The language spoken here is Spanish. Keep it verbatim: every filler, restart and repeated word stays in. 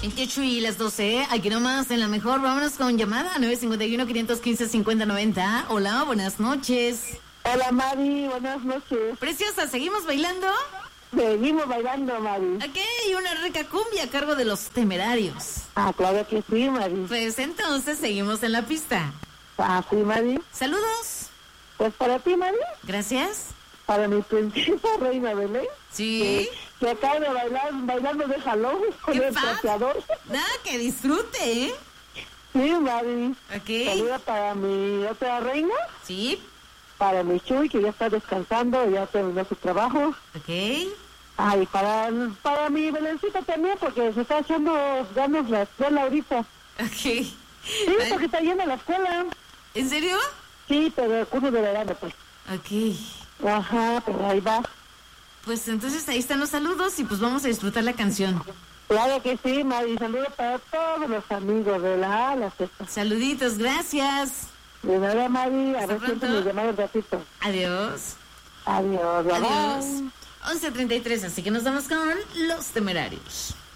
veintiocho y las doce, ¿eh? Aquí nomás en la mejor. Vámonos con llamada nueve cinco uno, cinco uno cinco, cinco cero nueve cero. Hola, buenas noches. Hola, Mari, buenas noches. Preciosa, ¿seguimos bailando? Seguimos bailando, Mari. Ok, una rica cumbia a cargo de Los Temerarios. Ah, claro que sí, Mari. Pues entonces seguimos en la pista. Ah, sí, Mari. Saludos. Pues para ti, Mari. Gracias. Para mi princesa Reina Belén. Sí. Que, que acaba de bailar, bailando de jalón con ¿Qué el pasa? trapeador. Nada, que disfrute, ¿eh? Sí, Mari. Ok. Saluda para mi otra reina. Sí. Para mi Chuy, que ya está descansando, ya terminó su trabajo. Ok. Ah, y para, para mi Belencita también, porque se está echando ganas la escuela ahorita. Ok. Sí, porque está llena la escuela. ¿En serio? Sí, pero el curso de verano, pues. Ok. Ajá, pero ahí va. Pues entonces ahí están los saludos y pues vamos a disfrutar la canción. Claro que sí, Mari. Saludos para todos los amigos de la A a la Z. Saluditos, gracias. De nada, Mari. A Hasta ver si pronto. me llaman un ratito. Adiós. Adiós, bye, Adiós. bye. once treinta y tres, así que nos vamos con Los Temerarios.